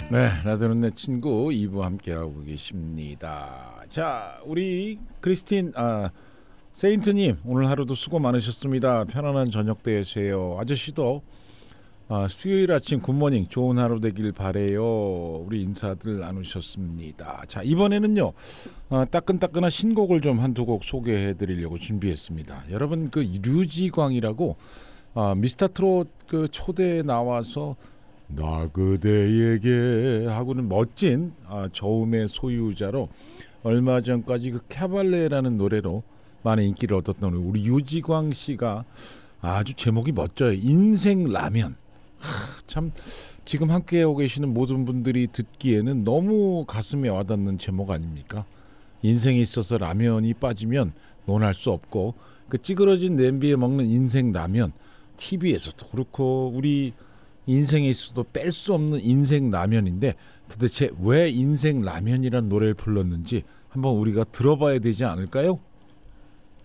네, 라디오는 내 친구 2부 함께하고 계십니다. 자, 우리 크리스틴 세인트님 오늘 하루도 수고 많으셨습니다. 편안한 저녁 되세요. 아저씨도 수요일 아침 굿모닝 좋은 하루 되길 바래요. 우리 인사들 나누셨습니다. 자, 이번에는요 따끈따끈한 신곡을 좀 한두 곡 소개해드리려고 준비했습니다. 여러분 그 류지광이라고 미스터트롯 그 초대에 나와서 나 그대에게 하고는 멋진 저음의 소유자로 얼마 전까지 그 캐발레라는 노래로 많은 인기를 얻었던 우리 유지광 씨가 아주 제목이 멋져요. 인생 라면. 참 지금 함께하고 계시는 모든 분들이 듣기에는 너무 가슴에 와닿는 제목 아닙니까? 인생에 있어서 라면이 빠지면 논할 수 없고 그 찌그러진 냄비에 먹는 인생 라면 TV에서도 그렇고 우리 인생에 있어도 뺄 수 없는 인생 라면인데 도대체 왜 인생 라면이란 노래를 불렀는지 한번 우리가 들어봐야 되지 않을까요?